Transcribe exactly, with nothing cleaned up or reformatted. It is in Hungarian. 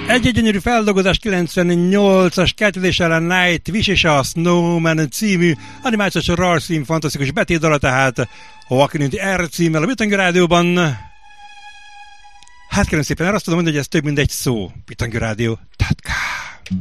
Egy-egy gyönyörű feldolgozás kilencvennyolcas kettődés ellen Night Wish és a Snowman című animációs rajzfilm fantasztikus betétdala, tehát Joaquin R címmel a Bitangő Rádióban. Hát kérem szépen, azt tudom mondani, hogy ez több mint egy szó, Bitangő Rádió.